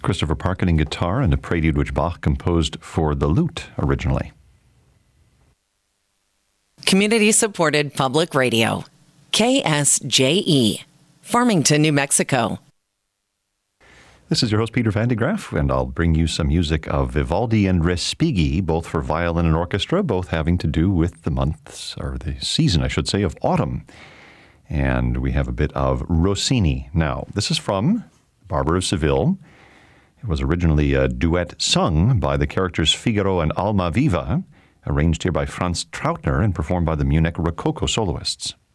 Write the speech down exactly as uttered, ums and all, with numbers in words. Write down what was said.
Christopher Parkening guitar, and a prelude which Bach composed for the lute originally. Community-supported public radio. K S J E, Farmington, New Mexico. This is your host, Peter Van de Graaff, and I'll bring you some music of Vivaldi and Respighi, both for violin and orchestra, both having to do with the months, or the season, I should say, of autumn. And we have a bit of Rossini. Now, this is from Barber of Seville. It was originally a duet sung by the characters Figaro and Almaviva, arranged here by Franz Trautner and performed by the Munich Rococo soloists.